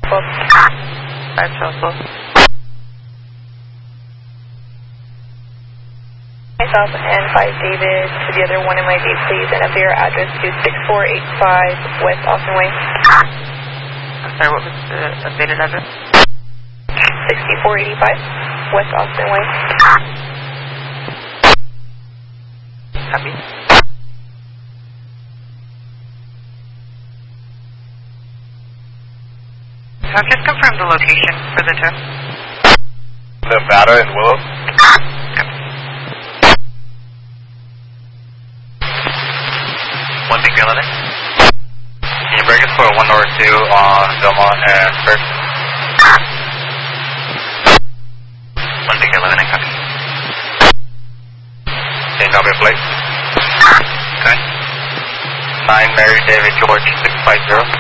5 Charles. Myself and 5 David to the other one in my day, please, and up your address to 6485 West Austin Way. I'm sorry, what was the updated address? 6485 West Austin Way. Copy. So I've just confirmed the location for the tow. Nevada and Willow. One big Canada. Can you break us for 1 or 2 on Belmont and First? 1 big 11 and copy. Okay, number plate. Okay. 9 Mary David George 650.